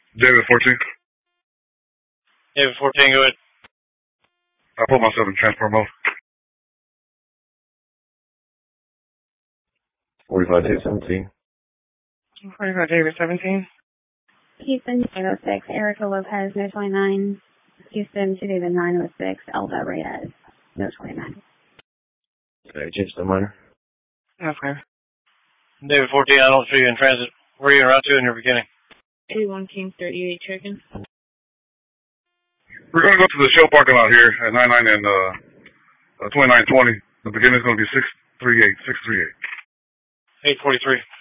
David 14. David 14, go ahead. I put myself in transport mode. 45 David 17. 45 David 17. Houston 906, Erica Lopez, no 29. Houston to David 906, Elda Reyes, no 29. Okay, change the minor. Okay. David 14, I don't see you in transit. Where are you en route to in your beginning? 81 King 38 checking. We're going to go to the Shell parking lot here at 99 and 2920. The beginning is going to be 638. 843.